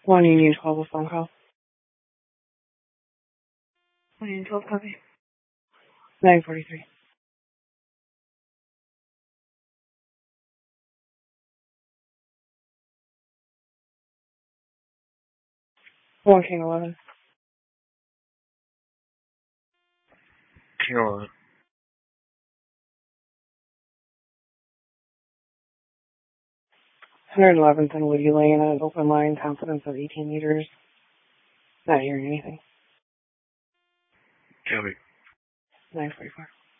1 Union 12, a phone call. 1 Union 12, copy. 943. 1 King 11. King 11. 111th and Woody Lane on an open line, confidence of 18 meters. Not hearing anything. Copy. 944.